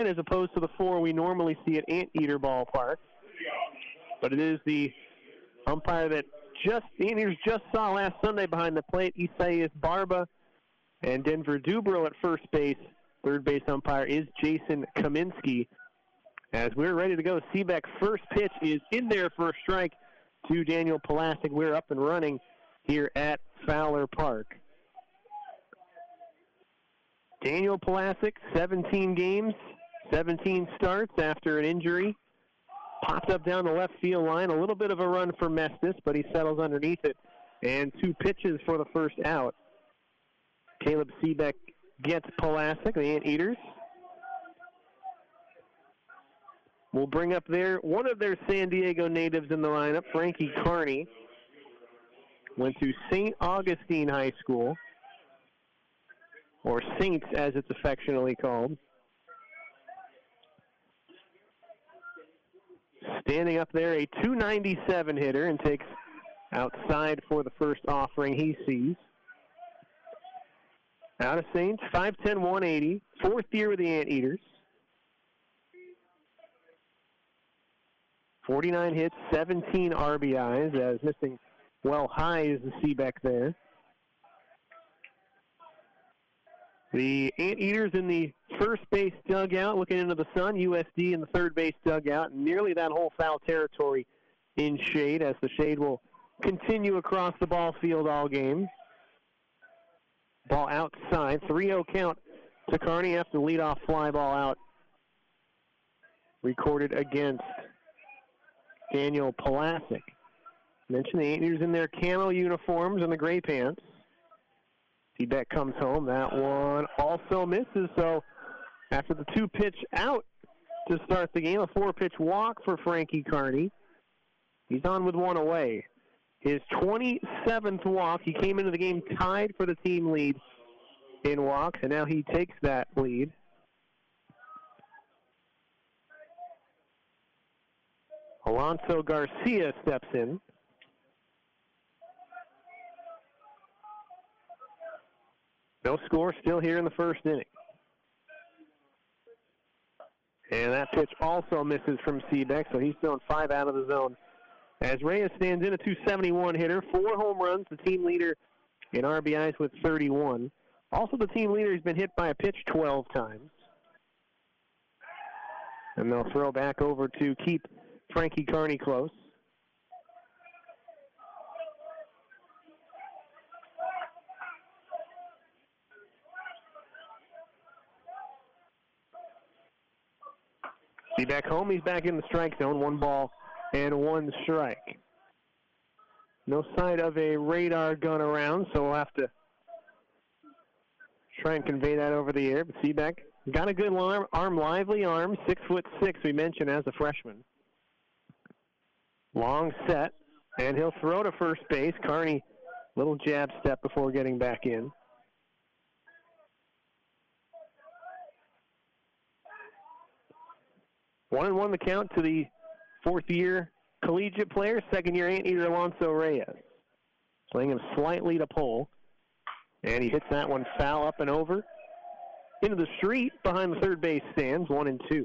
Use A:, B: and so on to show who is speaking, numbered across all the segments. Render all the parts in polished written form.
A: as opposed to the 4 we normally see at Anteater Ballpark. But it is the umpire that the Anteaters just saw last Sunday behind the plate, Isaias Barba, and Denver Dubrow at first base. Third base umpire is Jason Kaminsky. As we're ready to go, Seebeck first pitch is in there for a strike to Daniel Pulaski. We're up and running here at Fowler Park. Daniel Pulaski, 17 games, 17 starts after an injury. Popped up down the left field line. A little bit of a run for Mestis, but he settles underneath it. And 2 pitches for the first out. Caleb Seebeck gets Pulaski, the Anteaters. We'll bring up one of their San Diego natives in the lineup, Frankie Carney. Went to St. Augustine High School, or Saints as it's affectionately called. Standing up there, a .297 hitter, and takes outside for the first offering he sees. Out of Saints, 5'10", 180, 4th year with the Anteaters. 49 hits, 17 RBIs, as missing well high is the Seebeck there. The Anteaters in the first base dugout looking into the sun, USD in the third base dugout, nearly that whole foul territory in shade, as the shade will continue across the ball field all game. Ball outside, 3-0 count to Carney after the leadoff fly ball out. Recorded against Daniel Pulaski. Mentioned the Anteaters in their camo uniforms and the gray pants. Seebeck comes home. That one also misses. So after the 2-pitch out to start the game, a 4-pitch walk for Frankie Carney. He's on with 1 away. His 27th walk. He came into the game tied for the team lead in walks, and now he takes that lead. Alonso Garcia steps in. No score still here in the first inning. And that pitch also misses from Seebeck, so he's thrown 5 out of the zone. As Reyes stands in, a .271 hitter, 4 home runs, the team leader in RBIs with 31. Also the team leader has been hit by a pitch 12 times. And they'll throw back over to keep Frankie Carney close. Back home, he's back in the strike zone. 1 ball and 1 strike. No sign of a radar gun around, so we'll have to try and convey that over the air. But Seebeck got a good arm, lively arm, 6'6", we mentioned as a freshman. Long set, and he'll throw to first base. Carney, little jab step before getting back in. One and 1 the count to the 4th-year collegiate player, 2nd-year Anteater Alonso Reyes. Playing him slightly to pull. And he hits that one foul up and over. Into the street behind the third base stands, 1 and 2.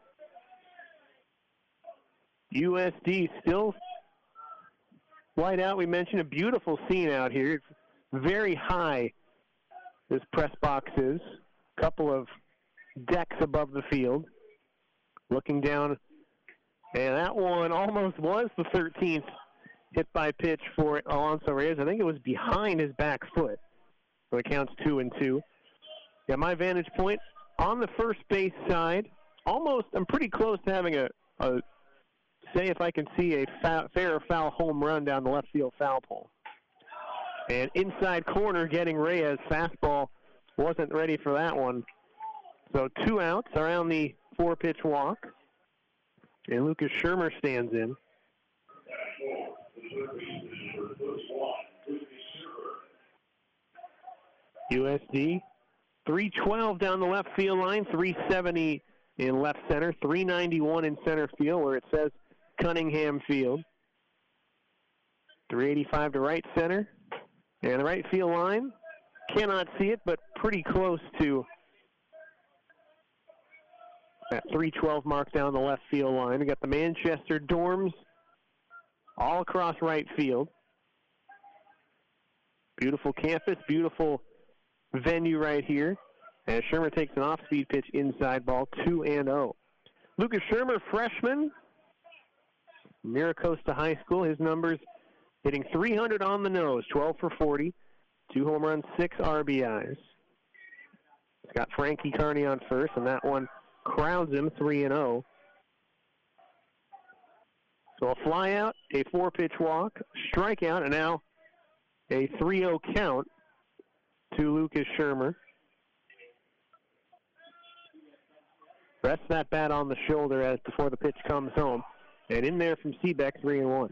A: USD still light out. We mentioned a beautiful scene out here. It's very high, this press box is. Couple of decks above the field. Looking down, and that one almost was the 13th hit by pitch for Alonso Reyes. I think it was behind his back foot. So it counts 2 and 2. Yeah, my vantage point on the first base side. Almost, I'm pretty close to having a say if I can see a fair or foul home run down the left field foul pole. And inside corner getting Reyes. Fastball wasn't ready for that one. So 2 outs around the 4-pitch walk. And Lucas Shermer stands in. USD, 312 down the left field line, 370 in left center, 391 in center field where it says Cunningham Field. 385 to right center. And the right field line, cannot see it, but pretty close to That 312 mark down the left field line. We got the Manchester Dorms all across right field. Beautiful campus, beautiful venue right here. As Schirmer takes an off-speed pitch inside, ball 2-0. Lucas Schirmer, freshman, Miracosta High School. His numbers hitting 300 on the nose, 12 for 40, 2 home runs, 6 RBIs. He's got Frankie Carney on first, and that one crowds him 3-0. So a fly out, a 4-pitch walk, strikeout, and now a 3-0 count to Lucas Schirmer. Rests that bat on the shoulder as before the pitch comes home. And in there from Seebeck, 3-1.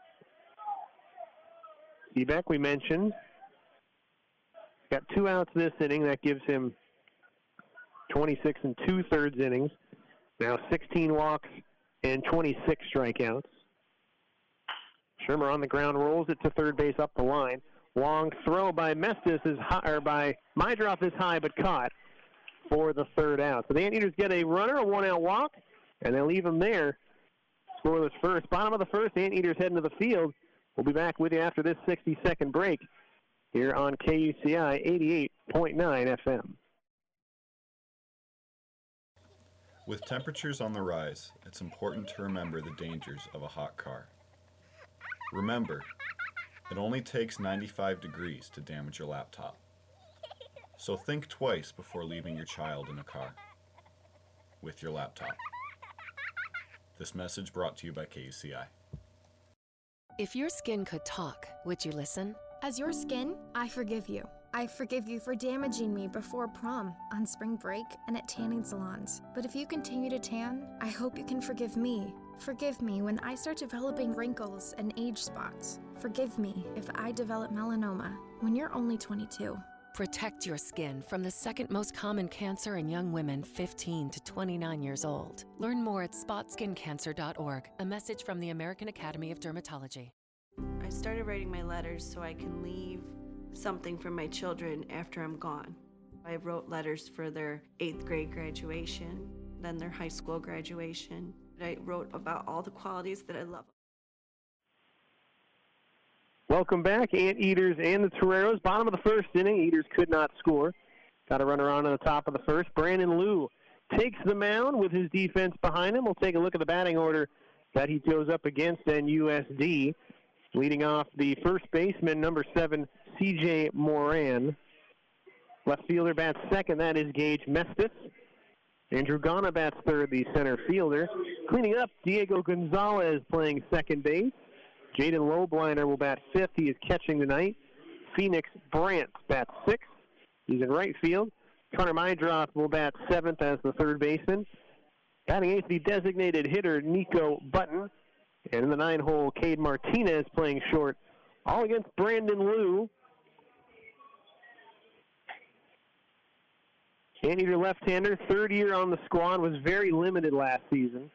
A: Seebeck, we mentioned, got 2 outs this inning. That gives him 26 2/3 innings. Now 16 walks and 26 strikeouts. Schirmer on the ground, rolls it to third base up the line. Long throw by Mestis is high, or by Mydroff is high but caught for the 3rd out. So the Anteaters get a runner, a 1-out walk, and they leave him there. Scoreless first. Bottom of the first, Anteaters heading to the field. We'll be back with you after this 60-second break here on KUCI 88.9 FM.
B: With temperatures on the rise, it's important to remember the dangers of a hot car. Remember, it only takes 95 degrees to damage your laptop. So think twice before leaving your child in a car with your laptop. This message brought to you by KUCI.
C: If your skin could talk, would you listen?
D: As your skin, I forgive you. I forgive you for damaging me before prom, on spring break, and at tanning salons. But if you continue to tan, I hope you can forgive me. Forgive me when I start developing wrinkles and age spots. Forgive me if I develop melanoma when you're only 22.
C: Protect your skin from the second most common cancer in young women 15 to 29 years old. Learn more at spotskincancer.org. A message from the American Academy of Dermatology.
E: I started writing my letters so I can leave something for my children after I'm gone. I wrote letters for their 8th grade graduation, then their high school graduation. I wrote about all the qualities that I love.
A: Welcome back, Anteaters and the Toreros. Bottom of the first inning, Eaters could not score. Got a runner on the top of the first. Brandon Liu takes the mound with his defense behind him. We'll take a look at the batting order that he goes up against NUSD. Leading off the first baseman, number 7, C.J. Moran. Left fielder bats second, that is Gage Mestis. Andrew Gana bats third, the center fielder. Cleaning up, Diego Gonzalez playing second base. Jaden Lobliner will bat fifth. He is catching tonight. Phoenix Brandt bats sixth. He's in right field. Connor Mydroff will bat seventh as the third baseman. Batting eighth, the designated hitter, Nico Button. And in the 9-hole, Cade Martinez playing short, all against Brandon Liu. Anteater left-hander, 3rd year on the squad, was very limited last season.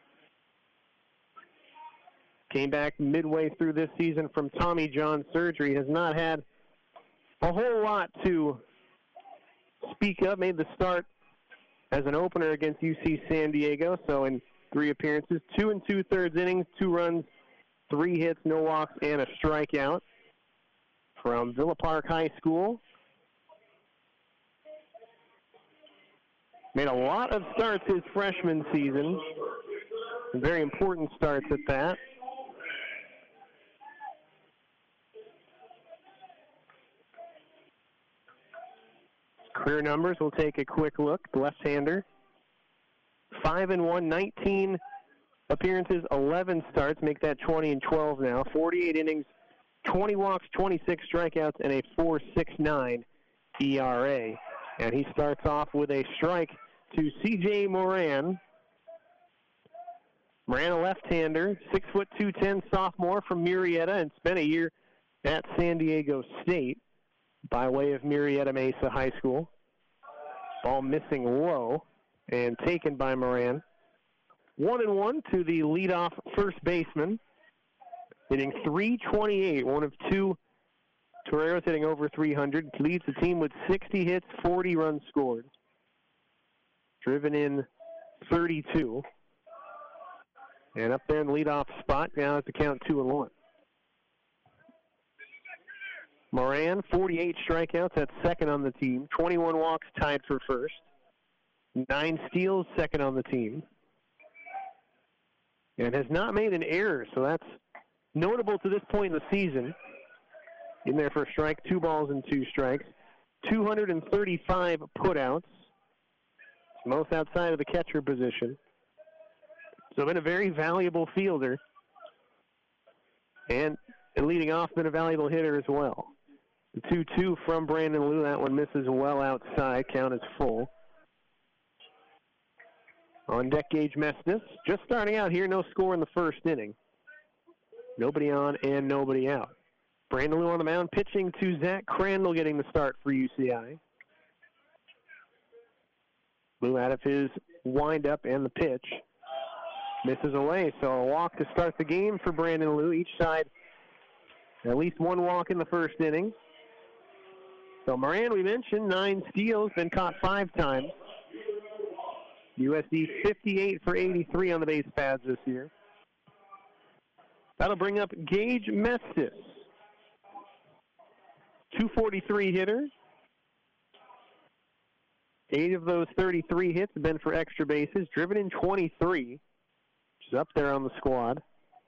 A: Came back midway through this season from Tommy John surgery. Has not had a whole lot to speak of. Made the start as an opener against UC San Diego. So in 3 appearances, 2 2/3 innings, 2 runs, 3 hits, no walks, and a strikeout. From Villa Park High School. Made a lot of starts his freshman season. Very important starts at that. Career numbers, we'll take a quick look. The left-hander, 5-1, 19 appearances, 11 starts, make that 20-12 now. 48 innings, 20 walks, 26 strikeouts, and a 4.69 ERA. And he starts off with a strike to C.J. Moran. Moran, a left-hander, 6', 210 sophomore from Murrieta, and spent a year at San Diego State by way of Murrieta Mesa High School. Ball missing low and taken by Moran. 1-1 to the leadoff first baseman, hitting .328, one of 2 Toreros hitting over 300. Leads the team with 60 hits, 40 runs scored. Driven in 32. And up there in the leadoff spot, now it's the count 2-1. Moran, 48 strikeouts, that's second on the team. 21 walks, tied for first. 9 steals, second on the team. And has not made an error, so that's notable to this point in the season. In there for a strike, 2 balls and 2 strikes. 235 putouts, most outside of the catcher position. So been a very valuable fielder. And leading off, been a valuable hitter as well. The 2-2 from Brandon Liu. That one misses well outside. Count is full. On deck, Gage Mestis. Just starting out here, no score in the first inning. Nobody on and nobody out. Brandon Liu on the mound, pitching to Zach Crandall, getting the start for UCI. Liu out of his windup and the pitch. Misses away, so a walk to start the game for Brandon Liu. Each side, at least 1 walk in the first inning. So Moran, we mentioned, 9 steals, been caught 5 times. USD 58 for 83 on the base paths this year. That'll bring up Gage Mestis. 243 hitter. 8 of those 33 hits have been for extra bases. Driven in 23, which is up there on the squad.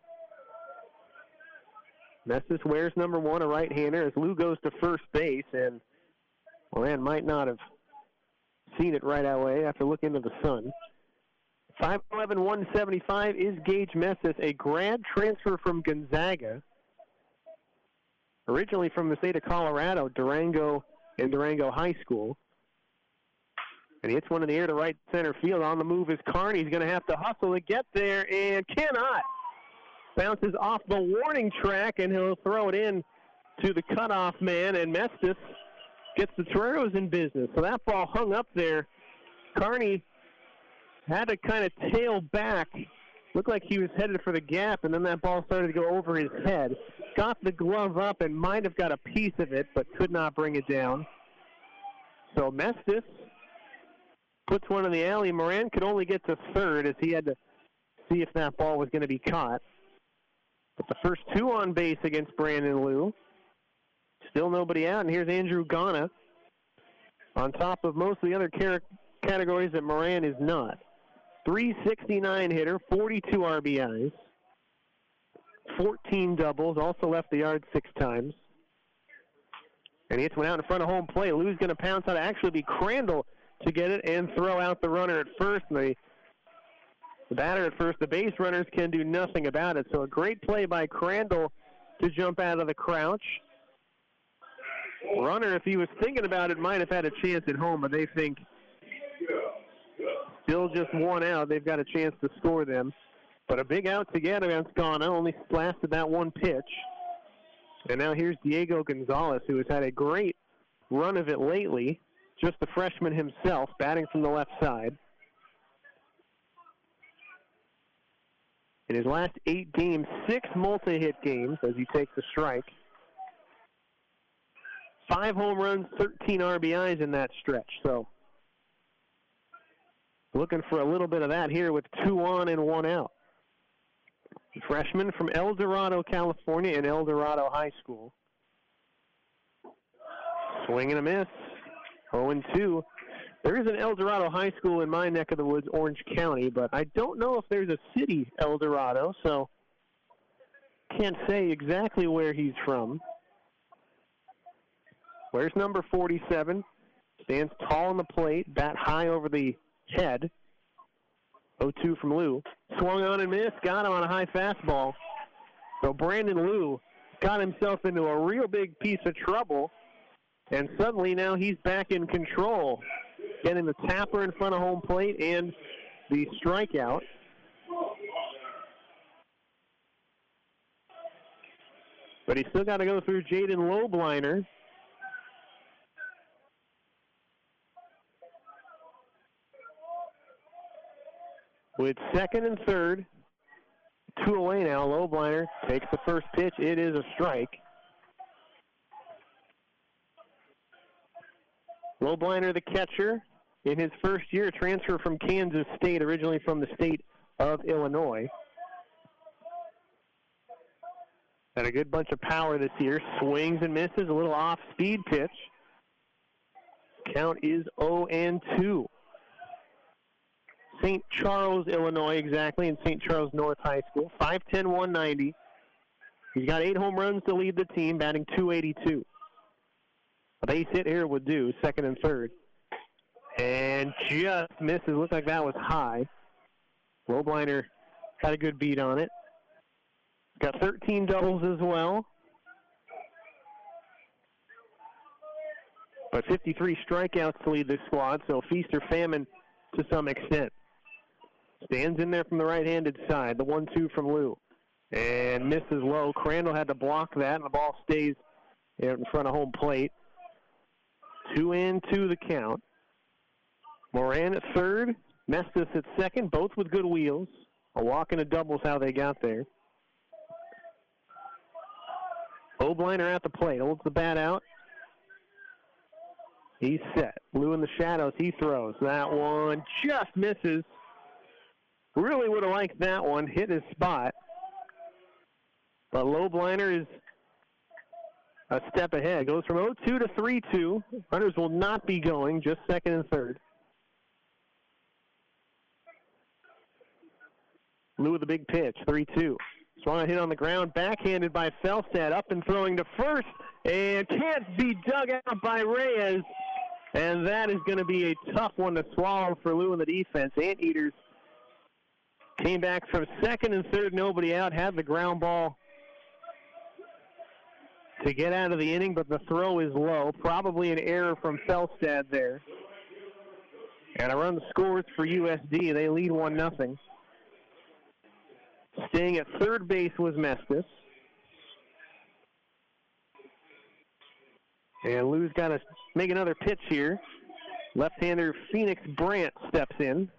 A: Mestis wears number 1, a right-hander, as Lou goes to first base, and Moran might not have seen it right away after looking into the sun. 5'11", 175 is Gage Mestis, a grad transfer from Gonzaga. Originally from the state of Colorado, Durango and Durango High School. And he hits one in the air to right center field. On the move is Carney. He's going to have to hustle to get there and cannot. Bounces off the warning track, and he'll throw it in to the cutoff man, and Mestis gets the Toreros in business. So that ball hung up there. Carney had to kind of tail back. Looked like he was headed for the gap, and then that ball started to go over his head. Got the glove up and might have got a piece of it, but could not bring it down. So Mestis puts one in the alley. Moran could only get to third as he had to see if that ball was going to be caught. But the first 2 on base against Brandon Liu. Still nobody out, and here's Andrew Ghana on top of most of the other categories that Moran is not. 369 hitter, 42 RBIs, 14 doubles, also left the yard 6 times. And he hits one out in front of home plate. Liu's going to pounce out. Actually be Crandall to get it and throw out the runner at first. And the batter at first, the base runners can do nothing about it. So a great play by Crandall to jump out of the crouch. Runner, if he was thinking about it, might have had a chance at home, but they think still just 1 out. They've got a chance to score them. But a big out to get against Ghana, only lasted that 1 pitch. And now here's Diego Gonzalez, who has had a great run of it lately. Just the freshman himself, batting from the left side. In his last 8 games, 6 multi-hit games as he takes a strike. 5 home runs, 13 RBIs in that stretch. So looking for a little bit of that here with 2 on and 1 out. The freshman from El Dorado, California, and El Dorado High School. Swing and a miss. 0-2. There is an El Dorado High School in my neck of the woods, Orange County, but I don't know if there's a city, El Dorado, so can't say exactly where he's from. Where's number 47? Stands tall on the plate, bat high over the head. 0-2 from Liu. Swung on and missed, got him on a high fastball. So Brandon Liu got himself into a real big piece of trouble, and suddenly now he's back in control, getting the tapper in front of home plate and the strikeout. But he's still got to go through Jaden Lobliner. With second and third, 2 away now. Lobliner takes the first pitch. It is a strike. Lobliner, the catcher, in his first year, transfer from Kansas State, originally from the state of Illinois. Had a good bunch of power this year. Swings and misses, a little off-speed pitch. Count is 0-2. St. Charles, Illinois, exactly, in St. Charles North High School. 5'10", 190. He's got 8 home runs to lead the team, batting .282. A base hit here would do, second and third. And just misses. Looked like that was high. Lobliner had a good beat on it. Got 13 doubles as well. But 53 strikeouts to lead this squad, so feast or famine to some extent. Stands in there from the right-handed side, the 1-2 from Lou. And misses low. Crandall had to block that, and the ball stays in front of home plate. 2-2 the count. Moran at third, Mestis at second, both with good wheels. A walk and a double's how they got there. Obliner at the plate, holds the bat out. He's set. Lou in the shadows, he throws. That one just misses. Really would have liked that one, hit his spot. But Lobliner is a step ahead. Goes from 0-2 to 3-2. Runners will not be going, just second and third. Lou with a big pitch, 3-2. Swung a hit on the ground, backhanded by Felstad, up and throwing to first, and can't be dug out by Reyes. And that is going to be a tough one to swallow for Lou in the defense. Anteaters came back from second and third, nobody out, had the ground ball to get out of the inning, but the throw is low. Probably an error from Felstad there. And a run scores for USD. They lead 1-0. Staying at third base was Mestis. And Lou's got to make another pitch here. Left-hander Phoenix Brandt steps in.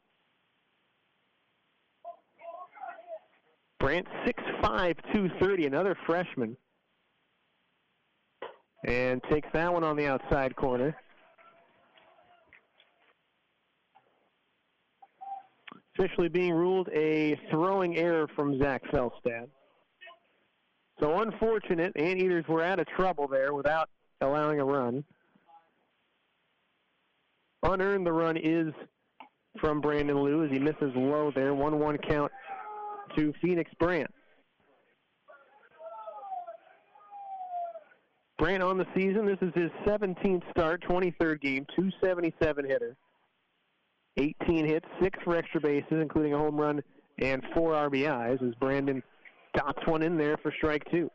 A: Brandt 6'5", 230, another freshman. And takes that one on the outside corner. Officially being ruled a throwing error from Zach Felstad. So unfortunate, Anteaters were out of trouble there without allowing a run. Unearned the run is from Brandon Lou as he misses low there. 1-1 count to Phoenix Brandt. Brandt on the season, this is his 17th start, 23rd game, .277 hitter. 18 hits, 6 for extra bases, including a home run and 4 RBIs, as Brandon dots one in there for strike 2.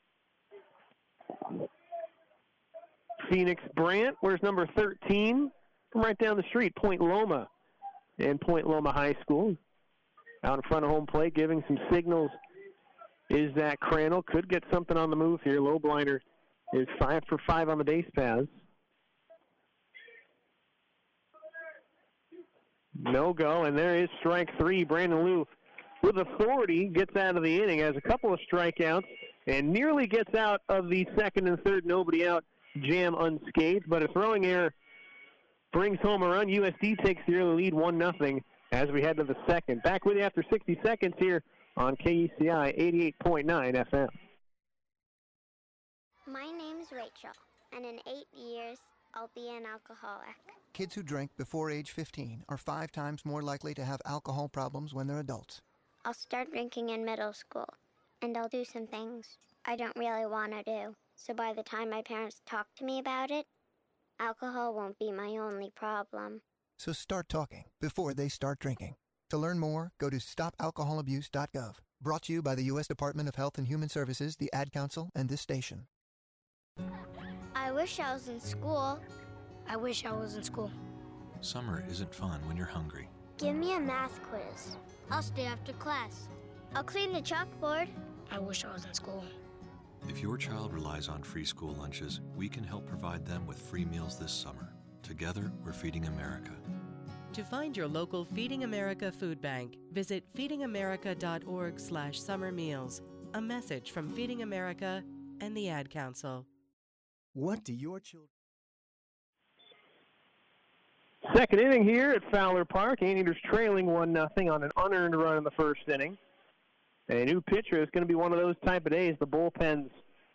A: Phoenix Brandt, where's number 13? From right down the street, Point Loma and Point Loma High School. Out in front of home plate, giving some signals is Zach Crandall. Could get something on the move here. Lobliner is 5 for 5 on the base paths. No go, and there is strike 3. Brandon Lou, with authority, gets out of the inning, has a couple of strikeouts, and nearly gets out of the second and third nobody out jam unscathed, but a throwing error brings home a run. USD takes the early lead 1-0 as we head to the second. Back with you after 60 seconds here on KECI 88.9 FM.
F: My name's Rachel, and in 8 years, I'll be an alcoholic.
G: Kids who drink before age 15 are 5 times more likely to have alcohol problems when they're adults.
F: I'll start drinking in middle school, and I'll do some things I don't really want to do. So by the time my parents talk to me about it, alcohol won't be my only problem.
G: So start talking before they start drinking. To learn more, go to stopalcoholabuse.gov. Brought to you by the U.S. Department of Health and Human Services, the Ad Council, and this station.
F: I wish I was in school.
H: I wish I was in school.
I: Summer isn't fun when you're hungry.
F: Give me a math quiz. I'll stay after class. I'll clean the chalkboard.
H: I wish I was in school.
I: If your child relies on free school lunches, we can help provide them with free meals this summer. Together, we're Feeding America.
J: To find your local Feeding America food bank, visit feedingamerica.org/summer meals. A message from Feeding America and the Ad Council.
K: What do your children...
A: Second inning here at Fowler Park. Anteaters trailing 1-0 on an unearned run in the first inning. A new pitcher is going to be one of those type of days. The bullpen's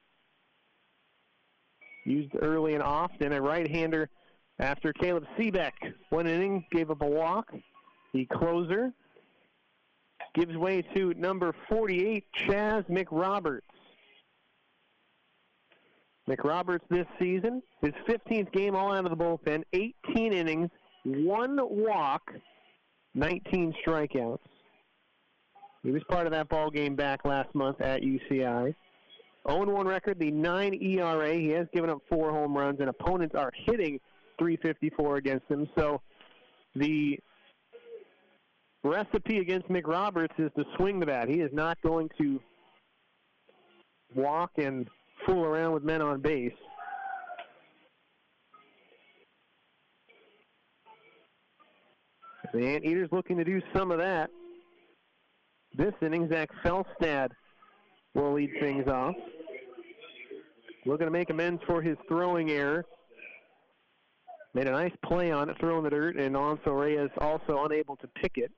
A: used early and often. A right-hander after Caleb Seebeck. 1 inning, gave up a walk. The closer gives way to number 48, Chaz McRoberts. McRoberts this season, his 15th game all out of the bullpen, 18 innings, 1 walk, 19 strikeouts. He was part of that ball game back last month at UCI. 0-1 record, the 9 ERA. He has given up 4 home runs, and opponents are hitting .354 against him. So the recipe against McRoberts is to swing the bat. He is not going to walk and fool around with men on base. The Anteaters looking to do some of that. This inning, Zach Felstad will lead things off. Looking to make amends for his throwing error. Made a nice play on it, throwing the dirt, and Alonso Reyes also unable to pick it.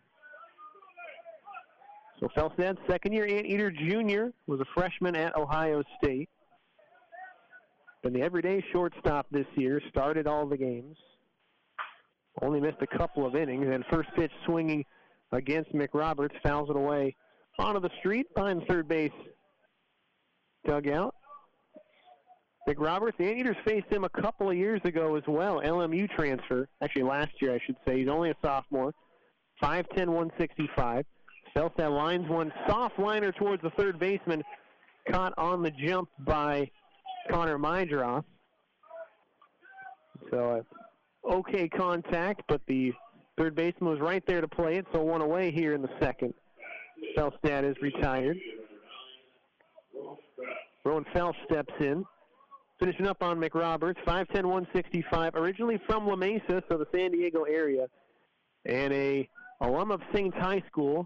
A: So Felstad, second-year Anteater junior, was a freshman at Ohio State. Been the everyday shortstop this year, started all the games. Only missed a couple of innings, and first pitch swinging against McRoberts, fouls it away onto the street behind third base dugout. McRoberts, the Anteaters faced him a couple of years ago as well, LMU transfer. Actually, last year, I should say. He's only a sophomore. 5'10", 165. Felstad lines one soft liner towards the third baseman, caught on the jump by Connor Mydroff. So, okay contact, but the third baseman was right there to play it, so 1 away here in the second. Felstad is retired. Rowan Felsch steps in. Finishing up on McRoberts, 5'10", 165, originally from La Mesa, so the San Diego area, and a alum of Saints High School,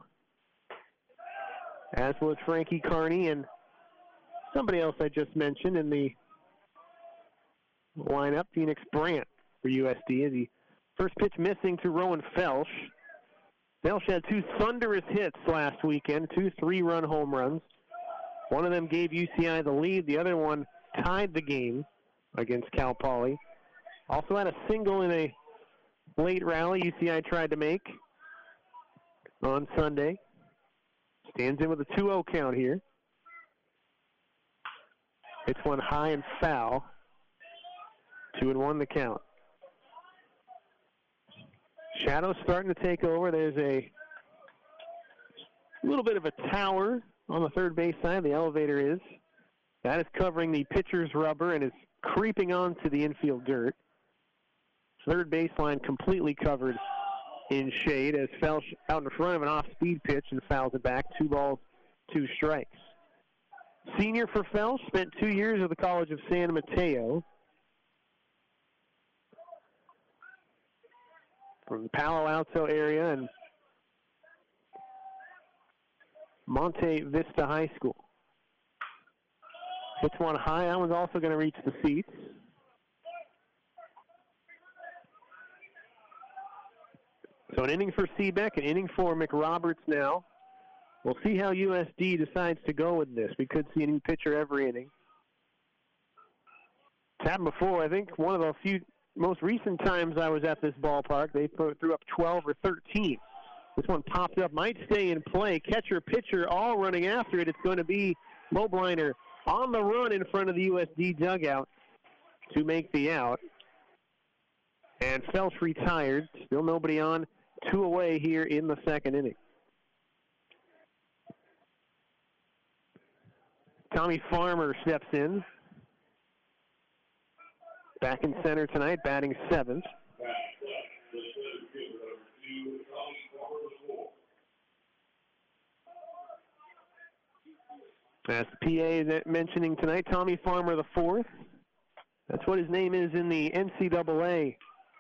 A: as was Frankie Carney and somebody else I just mentioned in the lineup, Phoenix Brandt for USD. As the first pitch missing to Rowan Felsch. Felsch had 2 thunderous hits last weekend, 2 3-run home runs. One of them gave UCI the lead. The other one tied the game against Cal Poly. Also had a single in a late rally UCI tried to make on Sunday. Stands in with a 2-0 count here. Hits one high and foul. 2-1 the count. Shadows starting to take over. There's a little bit of a tower on the third base side. The elevator is. That is covering the pitcher's rubber and is creeping onto the infield dirt. Third baseline completely covered in shade as Felsch out in front of an off-speed pitch and fouls it back. 2 balls, 2 strikes. Senior for Felsch, spent 2 years at the College of San Mateo. From the Palo Alto area and Monte Vista High School. Hits one high. That one's also going to reach the seats. So an inning for Seebeck, an inning for McRoberts now. We'll see how USD decides to go with this. We could see a new pitcher every inning. It's happened before. I think one of the few most recent times I was at this ballpark, they threw up 12 or 13. This one popped up, might stay in play. Catcher, pitcher, all running after it. It's going to be Mobliner on the run in front of the USD dugout to make the out. And Felsch retired. Still nobody on. 2 away here in the second inning. Tommy Farmer steps in. Back in center tonight, batting 7th. As the PA is mentioning tonight, Tommy Farmer the 4th. That's what his name is in the NCAA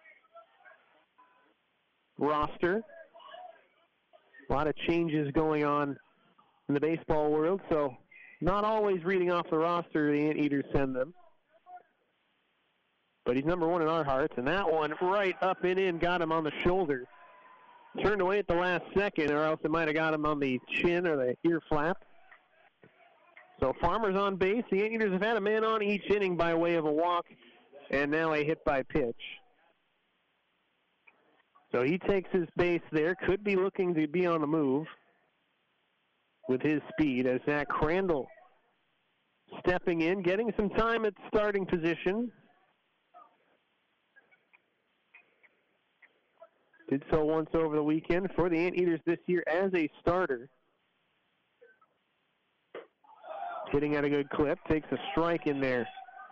A: roster. A lot of changes going on in the baseball world, so not always reading off the roster the Anteaters send them. but he's number one in our hearts, and that one right up and in got him on the shoulder. Turned away at the last second, or else it might have got him on the chin or the ear flap. So Farmer's on base. The Anteaters have had a man on each inning by way of a walk, and now a hit by pitch. So he takes his base there. Could be looking to be on the move with his speed as Zach Crandall stepping in, getting some time at starting position. Did so once over the weekend for the Anteaters this year as a starter. Hitting at a good clip, takes a strike in there.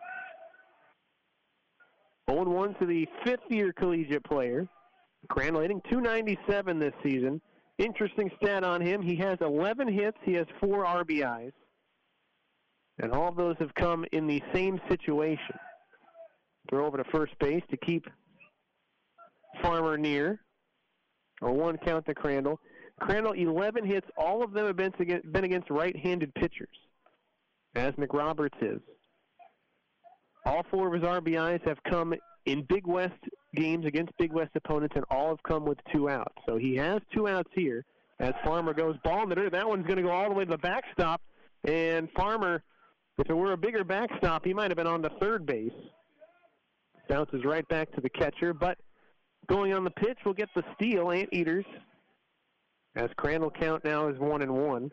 A: 0-1 to the fifth-year collegiate player. Crandall hitting .297 this season. Interesting stat on him, he has 11 hits, he has 4 RBIs. And all of those have come in the same situation. Throw over to first base to keep Farmer near. A 1 count to Crandall. Crandall, 11 hits, all of them have been against right-handed pitchers, as McRoberts is. All 4 of his RBIs have come in Big West games against Big West opponents, and all have come with 2 outs. So he has 2 outs here as Farmer goes ball in the dirt. That one's going to go all the way to the backstop, and Farmer, if it were a bigger backstop, he might have been on to third base. Bounces right back to the catcher, but going on the pitch will get the steal, Anteaters, as Crandall count now is 1-1.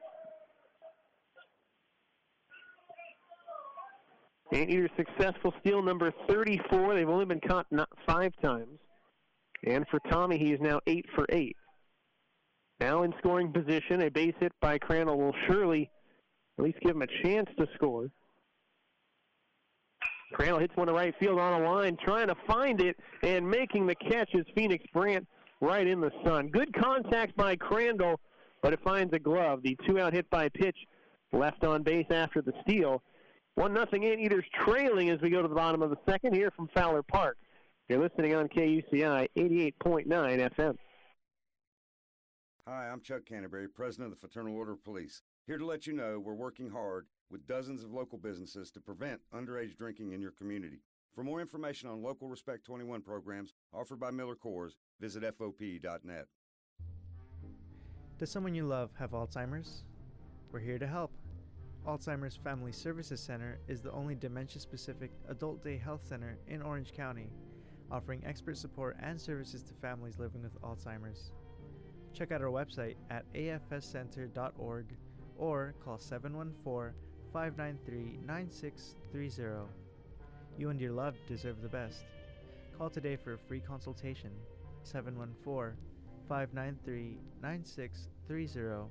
A: Anteaters successful steal number 34. They've only been caught 5 times. And for Tommy, he is now 8 for 8. Now in scoring position, a base hit by Crandall will surely at least give him a chance to score. Crandall hits one to right field on a line, trying to find it, and making the catch is Phoenix Brandt right in the sun. Good contact by Crandall, but it finds a glove. The 2-out hit by pitch left on base after the steal. 1-0 Anteaters trailing as we go to the bottom of the second here from Fowler Park. You're listening on KUCI 88.9 FM.
K: Hi, I'm Chuck Canterbury, President of the Fraternal Order of Police. Here to let you know we're working hard with dozens of local businesses to prevent underage drinking in your community. For more information on local Respect 21 programs offered by Miller Coors, visit FOP.net.
L: Does someone you love have Alzheimer's? We're here to help. Alzheimer's Family Services Center is the only dementia-specific adult day health center in Orange County, offering expert support and services to families living with Alzheimer's. Check out our website at afscenter.org or call 714-593-9630. You and your loved deserve the best. Call today for a free consultation. 714-593-9630.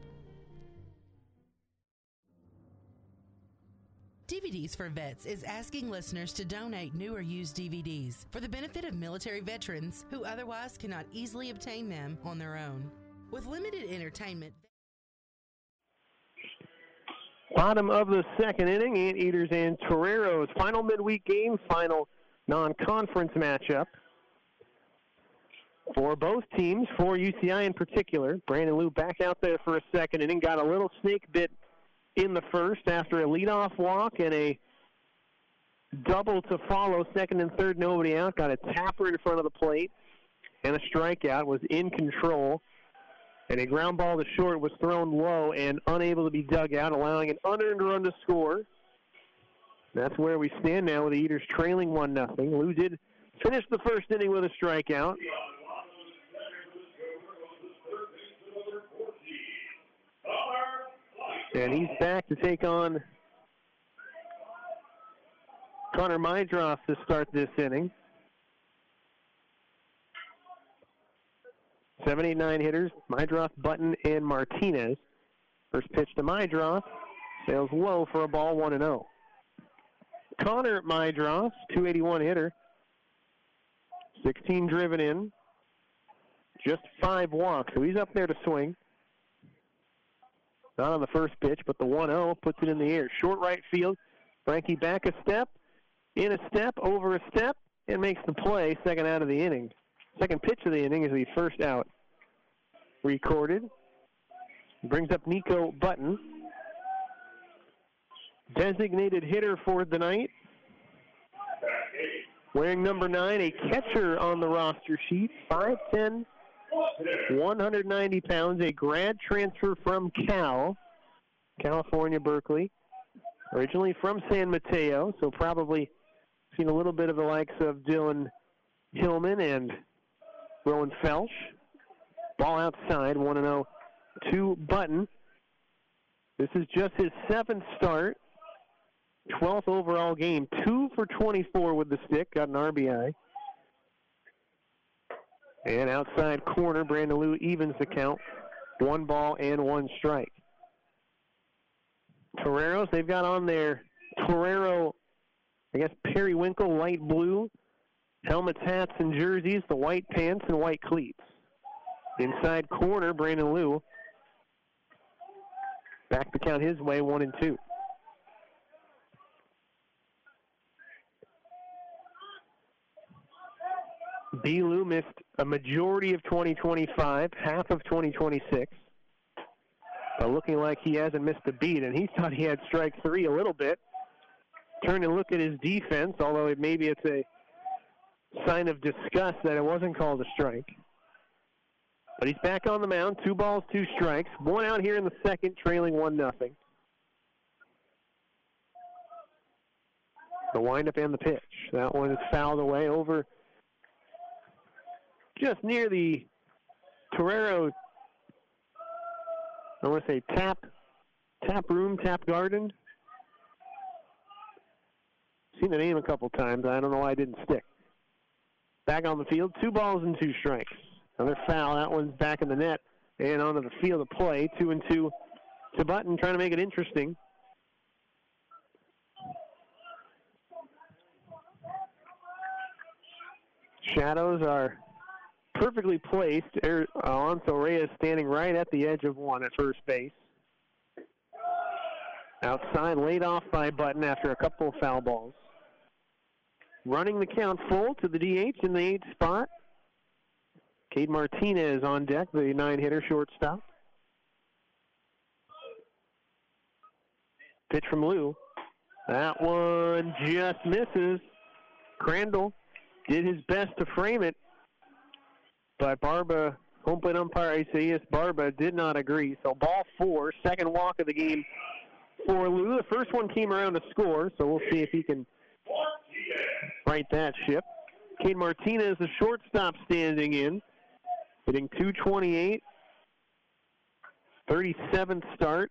M: DVDs for Vets is asking listeners to donate new or used DVDs for the benefit of military veterans who otherwise cannot easily obtain them on their own. With limited entertainment.
A: Bottom of the second inning, Anteaters and Toreros. Final midweek game, final non-conference matchup for both teams, for UCI in particular. Brandon Liu back out there for a second inning, got a little snake bit in the first after a leadoff walk and a double to follow, second and third, nobody out. Got a tapper in front of the plate and a strikeout, was in control. And a ground ball to short was thrown low and unable to be dug out, allowing an unearned run to score. That's where we stand now with the Eaters trailing 1-0. Liu did finish the first inning with a strikeout. And he's back to take on Connor Mydroff to start this inning. 7, 8, 9 hitters, Mydroff, Button, and Martinez. First pitch to Mydroff, sails low for a ball, 1-0. Connor Mydroff, 281 hitter, 16 driven in, just 5 walks, so he's up there to swing. Not on the first pitch, but the 1-0 puts it in the air. Short right field. Frankie back a step, in a step, over a step, and makes the play, second out of the inning. Second pitch of the inning is the first out recorded. Brings up Nico Button. Designated hitter for the night. Wearing number 9, a catcher on the roster sheet, 5'10", 190 pounds, a grad transfer from California, Berkeley. Originally from San Mateo, so probably seen a little bit of the likes of Dylan Hillman and Rowan Felsch. Ball outside, 1-0 to Button. This is just his 7th start, 12th overall game. 2 for 24 with the stick, got an RBI. And outside corner, Brandon Liu evens the count. 1 ball and 1 strike. Toreros, they've got on their Torero, I guess, periwinkle, light blue, helmets, hats, and jerseys, the white pants and white cleats. Inside corner, Brandon Liu. Back to count his way, 1-2. B. Liu missed a majority of 2025, half of 2026. But looking like he hasn't missed a beat, and he thought he had strike 3 a little bit. Turn and look at his defense, although maybe it's a sign of disgust that it wasn't called a strike. But he's back on the mound, 2 balls, 2 strikes. 1 out here in the second, trailing 1-0. The windup and the pitch. That one is fouled away over just near the Torero, I want to say tap garden. Seen the name a couple times. I don't know why I didn't stick. Back on the field, 2 balls and 2 strikes. Another foul. That one's back in the net and onto the field of play. 2-2 to Button, trying to make it interesting. Shadows are perfectly placed. Alonso Reyes standing right at the edge of 1 at first base. Outside, laid off by Button after a couple of foul balls. Running the count full to the DH in the 8th spot. Cade Martinez on deck, the 9-hitter shortstop. Pitch from Liu. That one just misses. Crandall did his best to frame it, but Barba, home plate umpire Isaias Barba, did not agree. So ball 4, second walk of the game for Liu. The first one came around to score, so we'll see if he can right that ship. Cade Martinez, the shortstop, standing in, hitting .228, 37th start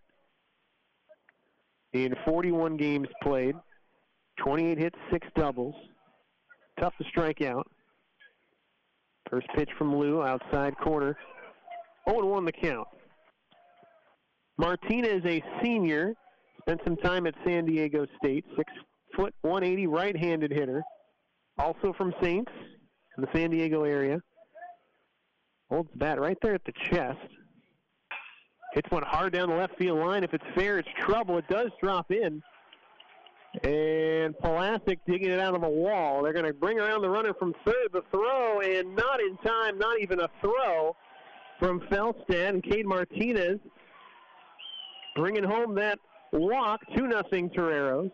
A: in 41 games played, 28 hits, 6 doubles. Tough to strike out. First pitch from Liu, outside corner. 0-1 the count. Martinez, a senior, spent some time at San Diego State, 6', 180, right-handed hitter. Also from Saints in the San Diego area. Holds the bat right there at the chest. Hits one hard down the left field line. If it's fair, it's trouble. It does drop in. And Pulaski digging it out of the wall. They're going to bring around the runner from third. The throw, and not in time, not even a throw from Felstad. And Cade Martinez bringing home that walk, 2-0 Toreros.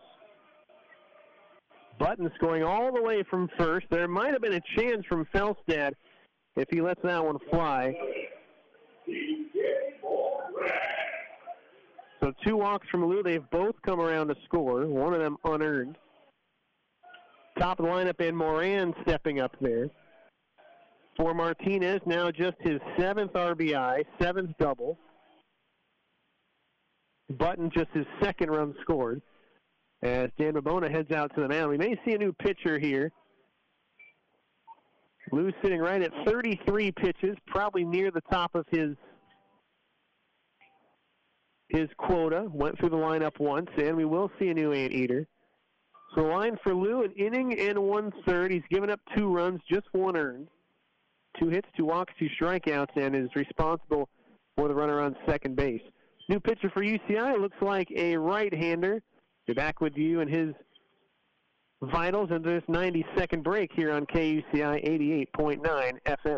A: Button scoring all the way from first. There might have been a chance from Felstad if he lets that one fly. So 2 walks from Liu. They've both come around to score, one of them unearned. Top of the lineup, and Moran stepping up there. For Martinez, now just his 7th RBI, 7th double. Button just his 2nd run scored. As Dan Babona heads out to the mound, we may see a new pitcher here. Liu sitting right at 33 pitches, probably near the top of his quota. Went through the lineup once, and we will see a new anteater. So line for Liu, an inning and 1/3. He's given up 2 runs, just 1 earned. 2 hits, 2 walks, 2 strikeouts, and is responsible for the runner on second base. New pitcher for UCI looks like a right-hander. Be back with you and his vitals into this 90-second break here on KUCI 88.9 FM.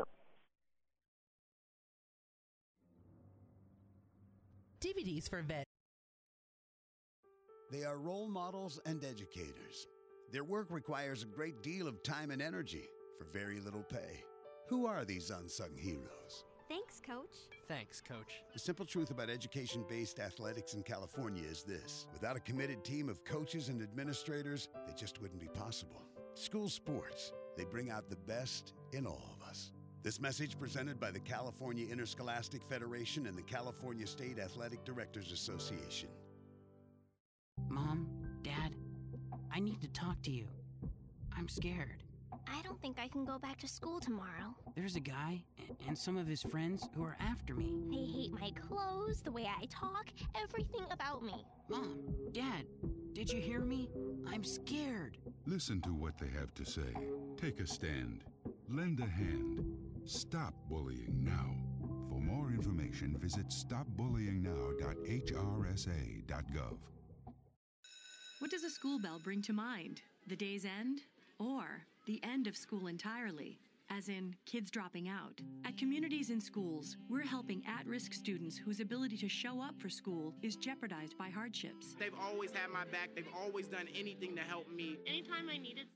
M: DVDs for Vets.
N: They are role models and educators. Their work requires a great deal of time and energy for very little pay. Who are these unsung heroes?
O: Thanks, Coach.
P: Thanks, Coach.
N: The simple truth about education-based athletics in California is this. Without a committed team of coaches and administrators, it just wouldn't be possible. School sports, they bring out the best in all of us. This message presented by the California Interscholastic Federation and the California State Athletic Directors Association.
Q: Mom, Dad, I need to talk to you. I'm scared.
O: I don't think I can go back to school tomorrow.
Q: There's a guy and some of his friends who are after me.
O: They hate my clothes, the way I talk, everything about me.
Q: Mom, Dad, did you hear me? I'm scared.
R: Listen to what they have to say. Take a stand. Lend a hand. Stop bullying now. For more information, visit stopbullyingnow.hrsa.gov.
S: What does a school bell bring to mind? The day's end? Or the end of school entirely, as in kids dropping out? At Communities in Schools, we're helping at-risk students whose ability to show up for school is jeopardized by hardships.
T: They've always had my back. They've always done anything to help me.
U: Anytime I needed.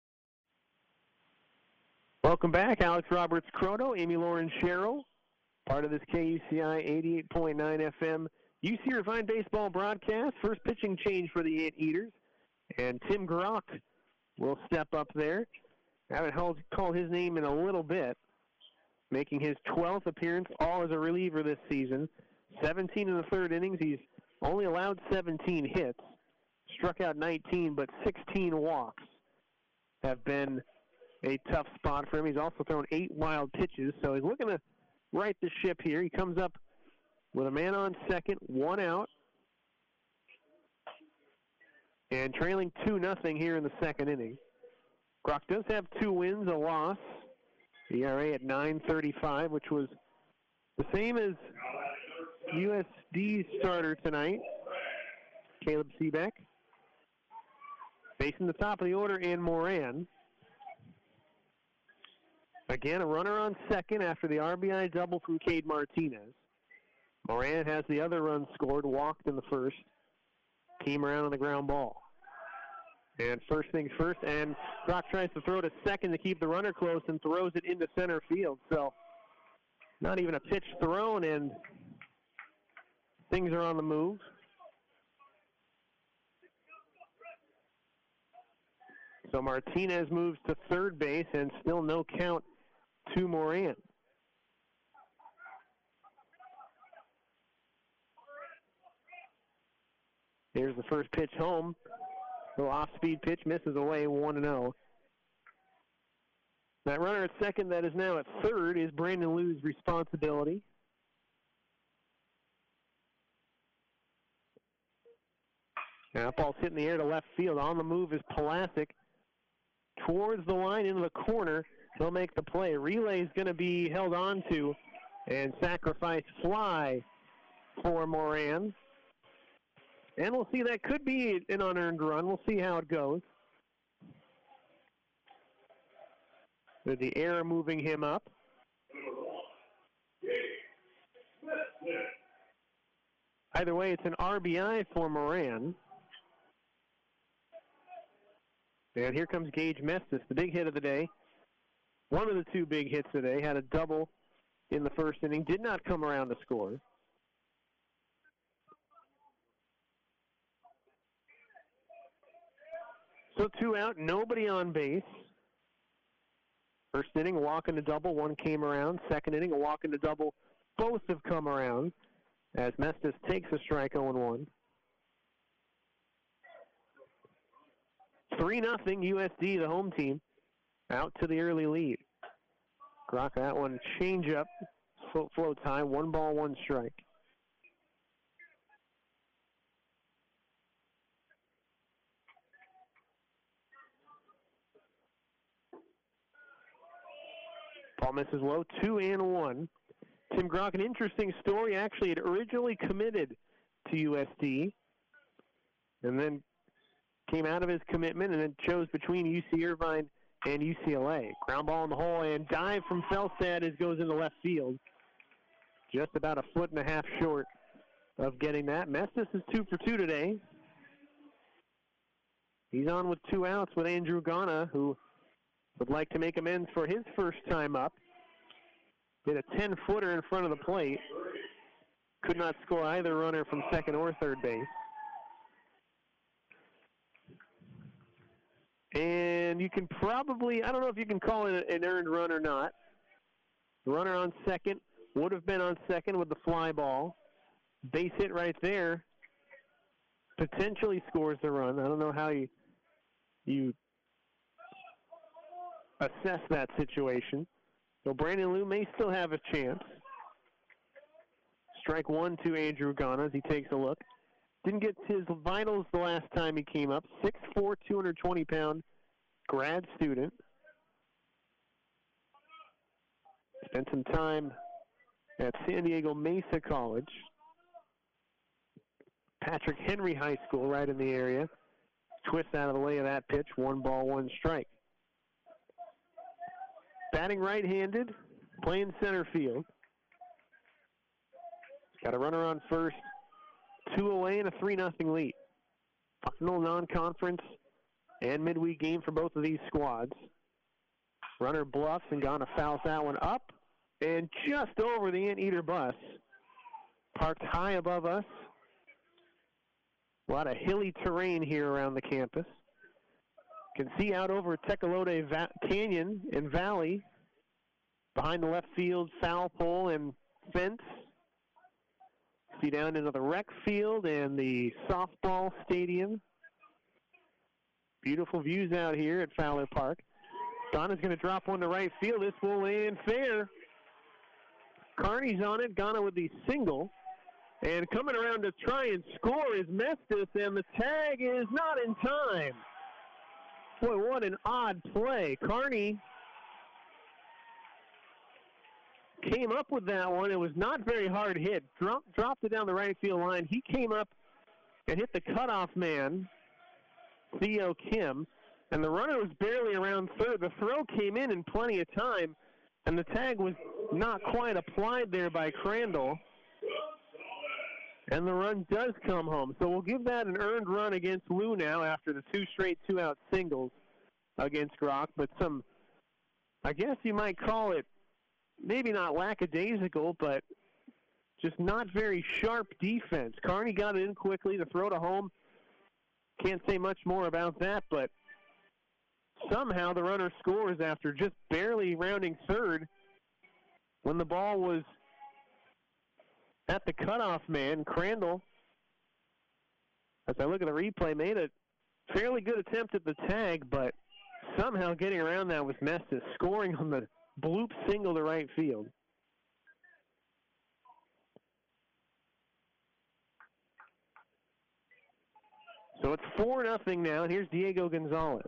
A: Welcome back. Alex Roberts Croto, Amy Lauren Sherrill, part of this KUCI 88.9 FM UC Irvine baseball broadcast. First pitching change for the Anteaters, and Tim Grock will step up there. I haven't called his name in a little bit, making his 12th appearance, all as a reliever this season. 17 in the third innings. He's only allowed 17 hits, struck out 19, but 16 walks have been a tough spot for him. He's also thrown 8 wild pitches, so he's looking to right the ship here. He comes up with a man on second, 1 out, and trailing 2-0 here in the second inning. Grock does have 2 wins, a loss. ERA at 9.35, which was the same as USD's starter tonight, Caleb Seebeck. Facing the top of the order in Moran. Again, a runner on second after the RBI double from Cade Martinez. Moran has the other run scored, walked in the first, came around on the ground ball. And first things first, and Grock tries to throw to second to keep the runner close and throws it into center field. So not even a pitch thrown, and things are on the move. So Martinez moves to third base, and still no count to Moran. Here's the first pitch home. Little off-speed pitch, misses away, 1-0. That runner at second that is now at third is Brandon Liu's responsibility. Now that ball's hit in the air to left field. On the move is Palasic. Towards the line into the corner. He'll make the play. Relay is going to be held on to, and sacrifice fly for Moran. And we'll see, that could be an unearned run. We'll see how it goes. With the error moving him up. Either way, it's an RBI for Moran. And here comes Gage Mestis, the big hit of the day. One of the 2 big hits today. Had a double in the first inning. Did not come around to score. So 2 out, nobody on base. First inning, a walk and a double, 1 came around. Second inning, a walk and a double, both have come around as Mestis takes a strike, 0-1. 3-0 USD, the home team, out to the early lead. Grock that one, change up, float high, 1 ball, 1 strike. Ball misses low, 2-1. Tim Grock, an interesting story. Actually, had originally committed to USD and then came out of his commitment and then chose between UC Irvine and UCLA. Ground ball in the hole and dive from Felstad as goes into left field. Just about a 1.5 foot short of getting that. Mestis is 2 for 2 today. He's on with 2 outs with Andrew Ghana, who would like to make amends for his first time up. Hit a 10-footer in front of the plate. Could not score either runner from second or third base. And you can probably, I don't know if you can call it an earned run or not. The runner on second would have been on second with the fly ball. Base hit right there. Potentially scores the run. I don't know how you assess that situation. So Brandon Liu may still have a chance. Strike 1 to Andrew Ghana as he takes a look. Didn't get his vitals the last time he came up. 6'4", 220-pound grad student. Spent some time at San Diego Mesa College. Patrick Henry High School right in the area. Twist out of the way of that pitch. 1 ball, 1 strike. Batting right-handed, playing center field. Got a runner on first. 2 away and a 3-0 lead. Final non-conference and midweek game for both of these squads. Runner bluffs and Ghana fouls that one up and just over the Anteater bus. Parked high above us. A lot of hilly terrain here around the campus. Can see out over Tecolote Canyon and Valley. Behind the left field foul pole and fence. See down into the rec field and the softball stadium. Beautiful views out here at Fowler Park. Ghana's going to drop one to right field. This will land fair. Carney's on it. Ghana with the single. And coming around to try and score is Mestis, and the tag is not in time. Boy, what an odd play. Carney came up with that one. It was not very hard hit. Dropped it down the right field line. He came up and hit the cutoff man, Theo Kim, and the runner was barely around third. The throw came in plenty of time, and the tag was not quite applied there by Crandall. And the run does come home. So we'll give that an earned run against Lou now after the 2 straight 2-out singles against Grock. But some, I guess you might call it, maybe not lackadaisical, but just not very sharp defense. Carney got it in quickly to throw to home. Can't say much more about that, but somehow the runner scores after just barely rounding third when the ball was at the cutoff man. Crandall, as I look at the replay, made a fairly good attempt at the tag, but somehow getting around that was Mestis, scoring on the bloop single to right field. So it's 4-0 now, and here's Diego Gonzalez.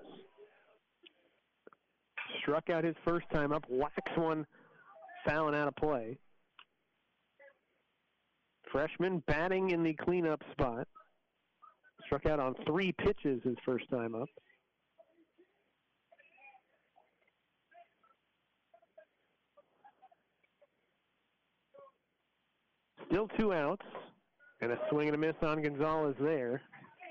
A: Struck out his first time up, whacks one, fouling out of play. Freshman batting in the cleanup spot. Struck out on 3 pitches his first time up. Still 2 outs, and a swing and a miss on Gonzalez there.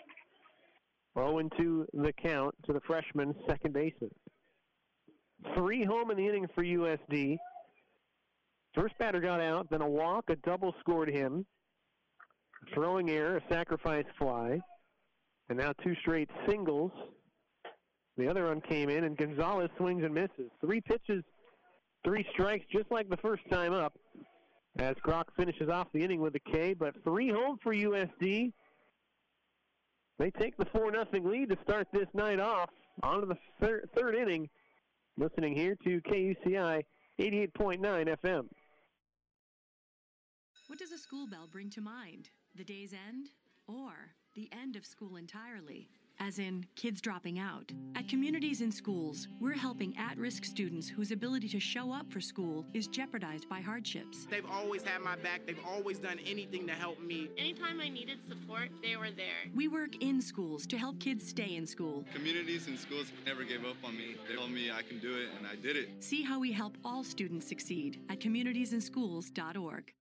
A: 0-2 the count to the freshman second baseman. 3 home in the inning for USD. First batter got out, then a walk, a double scored him. Throwing error, a sacrifice fly. And now 2 straight singles. The other one came in, and Gonzalez swings and misses. 3 pitches, 3 strikes, just like the first time up. As Grock finishes off the inning with a K, but 3 home for USD. They take the 4-0 lead to start this night off. On to the third inning. Listening here to KUCI 88.9 FM.
S: What does a school bell bring to mind? The day's end or the end of school entirely? As in, kids dropping out. At Communities in Schools, we're helping at-risk students whose ability to show up for school is jeopardized by hardships.
T: They've always had my back. They've always done anything to help me.
P: Anytime I needed support, they were there.
S: We work in schools to help kids stay in school.
U: Communities in Schools never gave up on me. They told me I can do it, and I did it.
S: See how we help all students succeed at communitiesinschools.org.